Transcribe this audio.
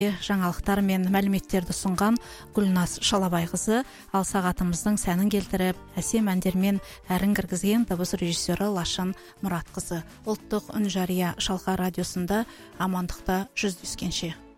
жаңалықтар мен мәліметтерді ұсынған Гүлназ Шалабайқызы, ал сағатымыздың сәнін келтіріп, әсем әндермен әрін кіргізген дыбыс режиссері Лашын Мұратқызы. Ұлттық үн жария Шалқар радиосында амандықта жүздескенше.